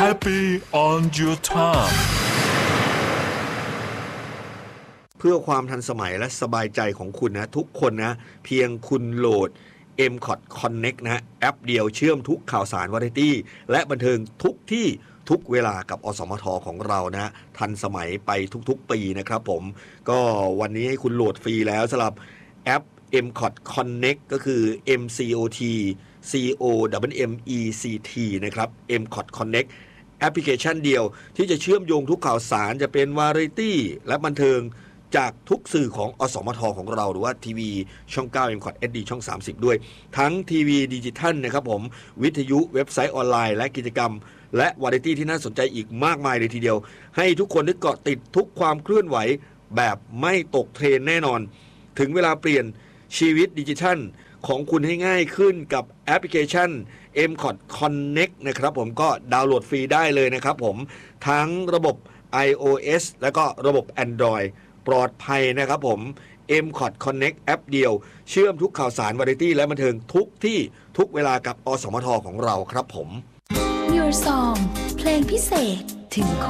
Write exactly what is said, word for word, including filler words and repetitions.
Happy on your time เพื่อความทันสมัยและสบายใจของคุณนะทุกคนนะเพียงคุณโหลด เอ็ม คอท Connect นะแอปเดียวเชื่อมทุกข่าวสารวาไรตี้และบันเทิงทุกที่ทุกเวลากับอสมทของเรานะทันสมัยไปทุกๆปีนะครับผมก็วันนี้ให้คุณโหลดฟรีแล้วสำหรับแอป เอ็ม คอท Connect ก็คือ เอ็ม ซี โอ ที ซี โอ เอ็ม เอ็ม อี ซี ที นะครับ เอ็ม คอท Connect แอปพลิเคชันเดียวที่จะเชื่อมโยงทุกข่าวสารจะเป็นวาไรตี้และบันเทิงจากทุกสื่อของอสมทของเราหรือว่าทีวีช่องเก้า เอ็ม คอท เอช ดี ช่องสามสิบด้วยทั้งทีวีดิจิทัลนะครับผมวิทยุเว็บไซต์ออนไลน์และกิจกรรมและวาไรตี้ที่น่าสนใจอีกมากมายเลยทีเดียวให้ทุกคนได้เกาะติดทุกความเคลื่อนไหวแบบไม่ตกเทรนแน่นอนถึงเวลาเปลี่ยนชีวิตดิจิทัลของคุณให้ง่ายขึ้นกับแอปพลิเคชัน เอ็ม คอท Connect นะครับผมก็ดาวน์โหลดฟรีได้เลยนะครับผมทั้งระบบ iOS และก็ระบบ Android ปลอดภัยนะครับผม เอ็ม คอท Connect แอปเดียวเชื่อมทุกข่าวสารวาไรตี้และบันเทิงทุกที่ทุกเวลากับอสมทของเราครับผม Your Song เพลงพิเศษถึง